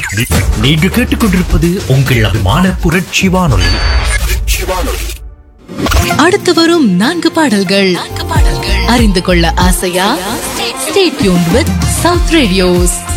நீங்க கேட்டுக்கொண்டிருப்பது உங்கள் அபிமான புரட்சி வானொலி. அடுத்து வரும் 4 பாடல்கள் அறிந்து கொள்ள ஆசையா? Stay tuned with South Radios.